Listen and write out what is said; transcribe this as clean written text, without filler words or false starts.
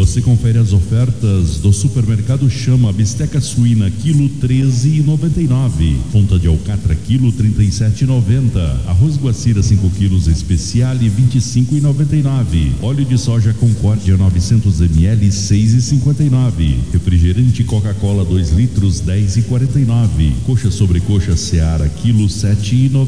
você confere as ofertas do Supermercado Chama. Bisteca suína quilo 13,99, ponta de alcatra quilo 37,90, arroz guacira 5 quilos especiale 25,99, óleo de soja Concórdia 900 ml 6,59, refrigerante Coca-Cola 2 litros 10,49, coxa sobre coxa Seara quilo 7,99.